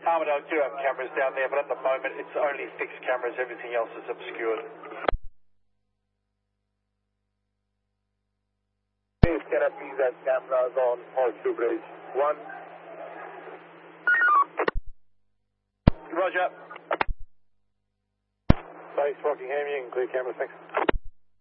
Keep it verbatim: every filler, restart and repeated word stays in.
Armadale do have cameras down there, but at the moment it's only fixed cameras, everything else is obscured. Please can I please have cameras on Horseshoe Bridge? One. Roger. Base Rockingham, you can clear cameras, thanks.